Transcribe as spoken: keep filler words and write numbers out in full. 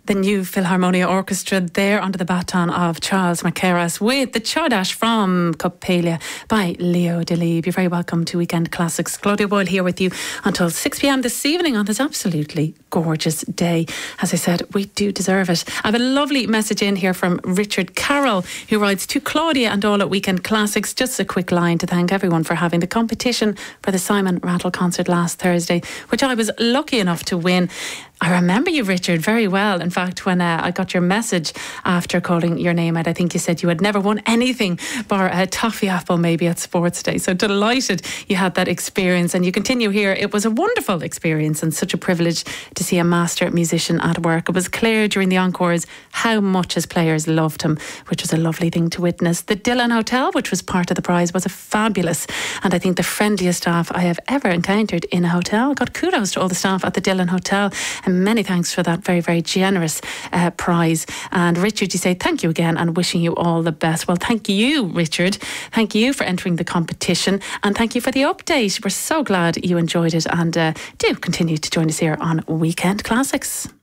The new Philharmonia Orchestra there under the baton of Charles Mackerras with the Chodash from Coppelia by Leo Delibes. You're very welcome to Weekend Classics. Claudia Boyle here with you until six p m this evening on this absolutely gorgeous day. As I said, we do deserve it. I have a lovely message in here from Richard Carroll, who writes to Claudia and all at Weekend Classics. Just a quick line to thank everyone for having the competition for the Simon Rattle concert last Thursday, which I was lucky enough to win. I remember you, Richard, very well. In fact, when uh, I got your message after calling your name out, I think you said you had never won anything bar a toffee apple maybe at Sports Day. So delighted you had that experience, and you continue here. It was a wonderful experience and such a privilege to see a master musician at work. It was clear during the encores how much his players loved him, which was a lovely thing to witness. The Dillon Hotel, which was part of the prize, was a fabulous and I think the friendliest staff I have ever encountered in a hotel. I got kudos to all the staff at the Dillon Hotel, and many thanks for that very, very generous uh, prize. And Richard, you say thank you again and wishing you all the best. Well, thank you, Richard. Thank you for entering the competition, and thank you for the update. We're so glad you enjoyed it, and uh, do continue to join us here on Weekend Classics.